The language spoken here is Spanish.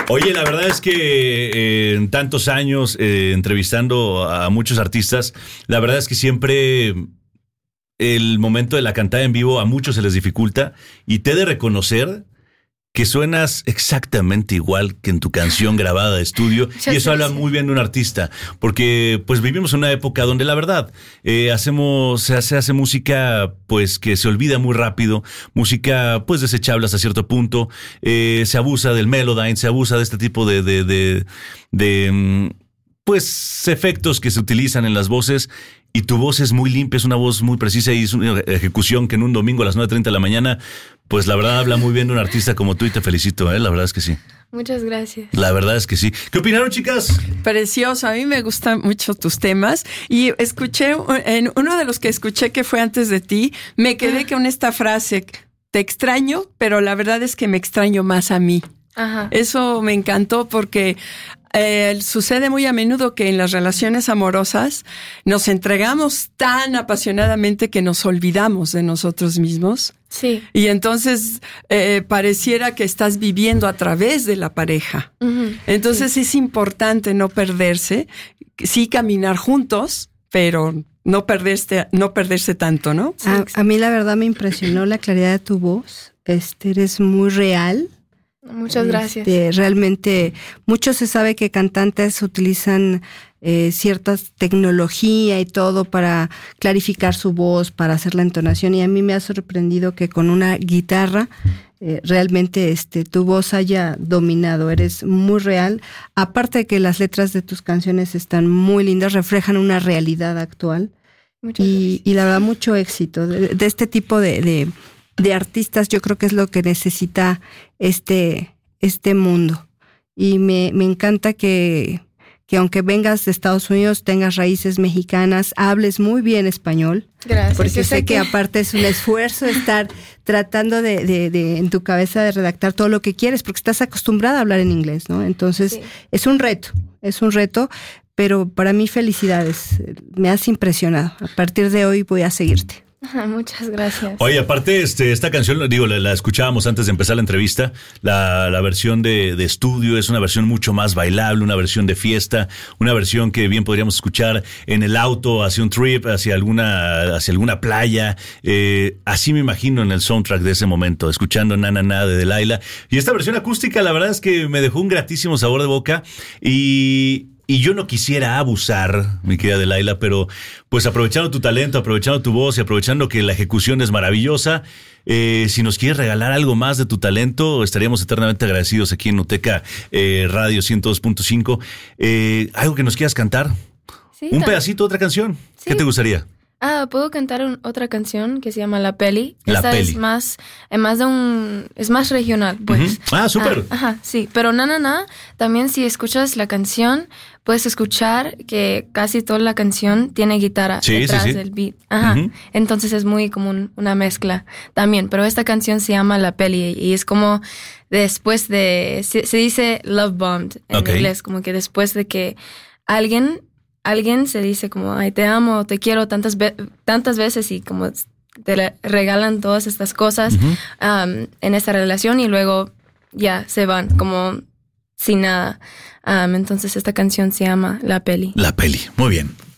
Oye, la verdad es que en tantos años entrevistando a muchos artistas, la verdad es que siempre el momento de la cantada en vivo a muchos se les dificulta y te he de reconocer que suenas exactamente igual que en tu canción grabada de estudio y eso habla muy bien de un artista, porque pues vivimos en una época donde la verdad se hace música pues que se olvida muy rápido, música pues desechable hasta cierto punto, se abusa del Melodyne, se abusa de este tipo de pues efectos que se utilizan en las voces. Y tu voz es muy limpia, es una voz muy precisa y es una ejecución que en un domingo a las 9:30 de la mañana, pues la verdad habla muy bien de un artista como tú y te felicito, la verdad es que sí. Muchas gracias. La verdad es que sí. ¿Qué opinaron, chicas? Precioso, a mí me gustan mucho tus temas y escuché, en uno de los que escuché que fue antes de ti, me quedé con esta frase, te extraño, pero la verdad es que me extraño más a mí. Ajá. Eso me encantó porque sucede muy a menudo que en las relaciones amorosas nos entregamos tan apasionadamente que nos olvidamos de nosotros mismos. Sí. Y entonces pareciera que estás viviendo a través de la pareja. Uh-huh. Entonces sí. Es importante no perderse, sí caminar juntos, pero no perderse tanto, ¿no? A mí la verdad me impresionó la claridad de tu voz. Eres muy real. Muchas gracias. Realmente, mucho se sabe que cantantes utilizan cierta tecnología y todo para clarificar su voz, para hacer la entonación, y a mí me ha sorprendido que con una guitarra realmente tu voz haya dominado. Eres muy real. Aparte de que las letras de tus canciones están muy lindas, reflejan una realidad actual. Y la verdad, mucho éxito. De este tipo de artistas, yo creo que es lo que necesita este mundo. Y me encanta que aunque vengas de Estados Unidos, tengas raíces mexicanas, hables muy bien español. Gracias. Porque sé que aparte es un esfuerzo estar tratando de en tu cabeza de redactar todo lo que quieres, porque estás acostumbrada a hablar en inglés, ¿no? Entonces, sí. Es un reto, pero para mí felicidades. Me has impresionado. A partir de hoy voy a seguirte. Muchas gracias. Oye, aparte, esta canción, la escuchábamos antes de empezar la entrevista, la versión de estudio es una versión mucho más bailable, una versión de fiesta, una versión que bien podríamos escuchar en el auto, hacia un trip, hacia alguna playa, así me imagino en el soundtrack de ese momento, escuchando Na Na Na de Delilah. Y esta versión acústica, la verdad es que me dejó un gratísimo sabor de boca y yo no quisiera abusar, mi querida Delilah, pero pues aprovechando tu talento, aprovechando tu voz y aprovechando que la ejecución es maravillosa, si nos quieres regalar algo más de tu talento, estaríamos eternamente agradecidos aquí en Nuteca Radio 102.5. ¿Algo que nos quieras cantar? Sí, ¿Un pedacito, otra canción? Sí. ¿Qué te gustaría? Puedo cantar otra canción que se llama La Peli. Esta es más regional, pues. Uh-huh. Súper. Sí. Pero Na Na Na, también si escuchas la canción, puedes escuchar que casi toda la canción tiene guitarra detrás del beat. Uh-huh. Entonces es muy como una mezcla también. Pero esta canción se llama La Peli y es como después de, se dice love bombed en inglés, como que después de que alguien se dice como, ay, te amo, te quiero tantas veces y como te regalan todas estas cosas en esta relación y luego ya se van como sin nada. Entonces esta canción se llama La Peli. La Peli, muy bien.